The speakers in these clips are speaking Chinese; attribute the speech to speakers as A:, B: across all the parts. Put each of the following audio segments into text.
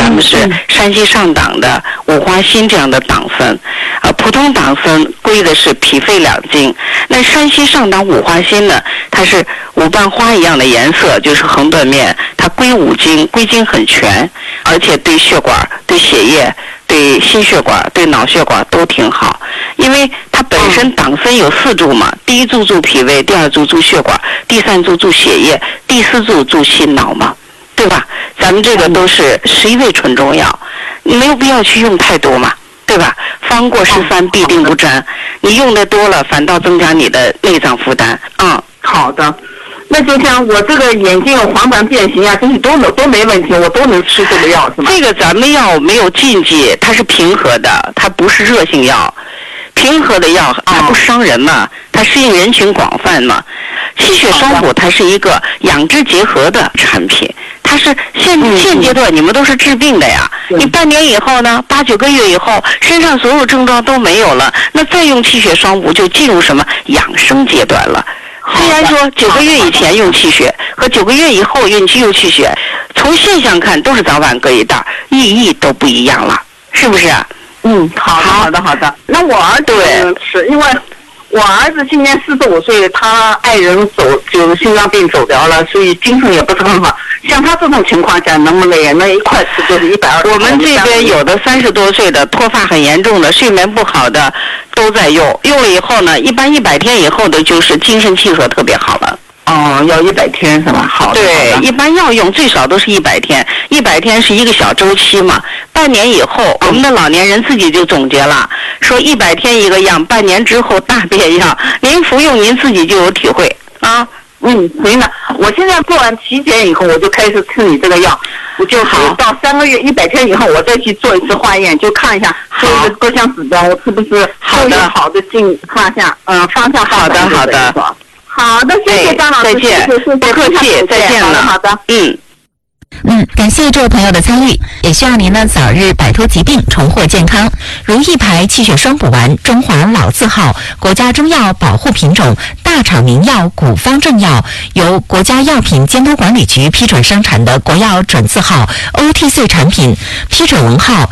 A: 咱们是山西上党的五花心这样的党参，普通党参归的是脾肺两经。那山西上党五花心呢，它是五瓣花一样的颜色，就是横断面，它归五经，归经很全，而且对血管、对血液、对心血管、对脑血管都挺好。因为它本身党参有4柱嘛，第1柱助脾胃，第2柱助血管，第3柱助血液，第4柱助心脑嘛，对吧？咱们这个都是11味纯中药，你没有必要去用太多嘛，对吧？方过13必定不沾，你用的多了反倒增加你的内脏负担。
B: 好的。那就像我这个眼睛有黄疸变形啊，这些都没问题，我都能吃这个药是吗？
A: 这个咱们药没有禁忌，它是平和的，它不是热性药。平和的药它不伤人嘛，它适应人群广泛嘛。气血双补它是一个养之结合的产品，它是现阶段你们都是治病的呀。你半年以后呢，8、9个月以后，身上所有症状都没有了，那再用气血双补就进入什么养生阶段了。虽然说9个月以前用气血和9个月以后用气血，从现象看都是早晚各一袋，意义都不一样了，是不是？
B: 好的。那我儿子是因为我儿子今年45岁，他爱人就心脏病走掉了，所以精神也不是很好。像他这种情况下，能不能也能一块吃就是120？
A: 我们这边有的30多岁的脱发很严重的、睡眠不好的都在用，用了以后呢，一般100天以后的就是精神气色特别好了。
B: 要100天是吧？好的。
A: 对，一般要用最少都是100天，100天是一个小周期嘛。半年以后，我们的老年人自己就总结了，说100天一个样，半年之后大变样。您服用您自己就有体会啊。
B: 行了，我现在做完体检以后，我就开始吃你这个药，我就到3个月100天以后，我再去做一次化验，就看一下各项指标，我是不是都有好的方向发展。好的，谢谢张老师，
A: 再见，不客气，再见了。
B: 好的，
C: 感谢这位朋友的参与，也希望您呢早日摆脱疾病，重获健康。如意牌气血双补丸，中华老字号，国家中药保护品种，大厂名药古方正药，由国家药品监督管理局批准生产的国药准字号 OTC 产品，批准文号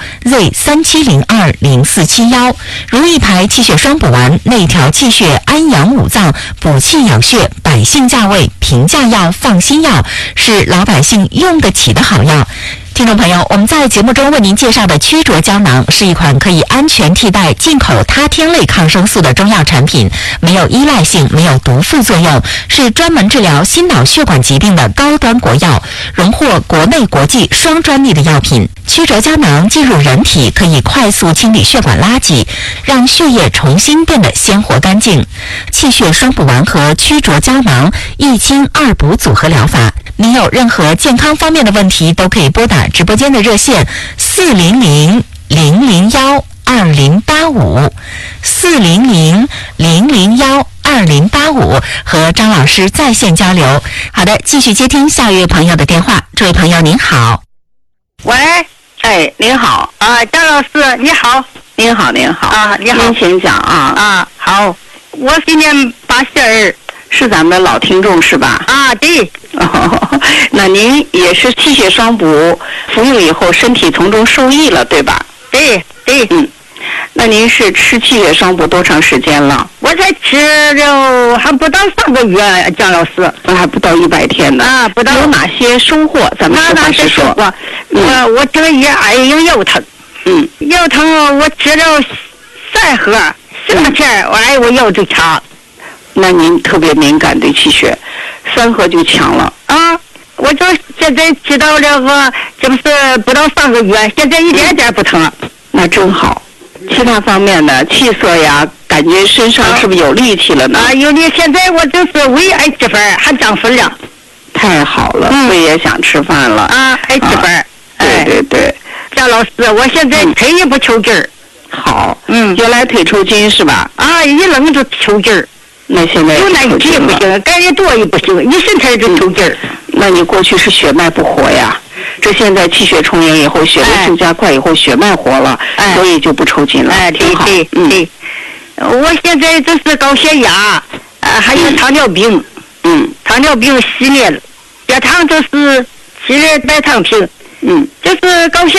C: Z37020471。如意牌气血双补丸，内调气血，安养五脏，补气养血，百姓价位，平价药，放心药，是老百姓用得起的好药。听众朋友，我们在节目中为您介绍的曲浊胶囊是一款可以安全替代进口他汀类抗生素的中药产品，没有依赖性，没有毒副作用，是专门治疗心脑血管疾病的高端国药，荣获国内国际双专利的药品。曲浊胶囊进入人体，可以快速清理血管垃圾，让血液重新变得鲜活干净。气血双补丸和曲浊胶囊一清二补组合疗法，您有任何健康方面的问题，都可以拨打直播间的热线400-001-2085，400-001-2085，和张老师在线交流。好的，继续接听下一位朋友的电话。这位朋友您好。
D: 喂，
A: 您好
D: 张老师你好。
A: 您好
D: 你好。
A: 您请讲
D: 好，我今年82，
A: 是咱们的老听众是吧？
D: 对。
A: 那您也是气血双补，服用以后身体从中受益了，对吧？
D: 对。
A: 那您是吃气血双补多长时间了？
D: 我才吃了还不到3个月，张老师。
A: 还不到100天呢。
D: 不到。
A: 有哪些收获？咱们实话实说。
D: 我这个月爱用腰疼。腰疼我吃了3盒，10块钱，我腰就强。
A: 那您特别敏感对气血，3盒就强了。
D: 我就现在吃到了这不是不到3个月，现在一点点不疼了。
A: 那真好。其他方面的气色呀，感觉身上是不是有力气了呢？
D: 有力。现在我就是胃爱吃饭，还长分量。
A: 太好了，胃也想吃饭了。
D: 爱吃饭。
A: 对。
D: 张老师，我现在腿也不抽筋儿。
A: 好。原来腿抽筋是吧？
D: 一扔就抽筋儿。
A: 那现在
D: 有那一也不行，改的多也不行，一伸腿就抽筋儿。
A: 那你过去是血脉不活呀？这现在气血充盈以后，血流速加快以后，血脉活了，所以就不抽筋了。挺好。
D: 对。我现在就是高血压，还有糖尿病。糖尿病系列了，血糖就是700白糖平。就是高血压。